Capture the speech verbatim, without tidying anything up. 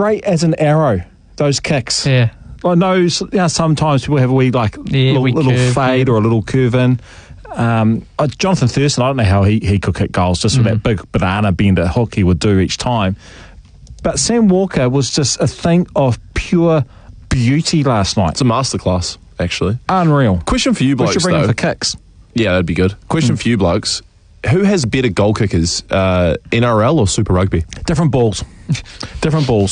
straight as an arrow, those kicks. Yeah. I know, you know sometimes people have a wee, like, Yeah, little, wee little curve, fade yeah. or a little curve in. Um, uh, Jonathan Thurston, I don't know how he, he could kick goals, just with Mm. that big banana bender hook he would do each time. But Sam Walker was just a thing of pure beauty last night. It's a masterclass, actually. Unreal. Question for you We blokes, should bring though. him for kicks. Yeah, that'd be good. Question for you blokes. Who has better goal kickers, uh, N R L or Super Rugby? Different balls. Different balls.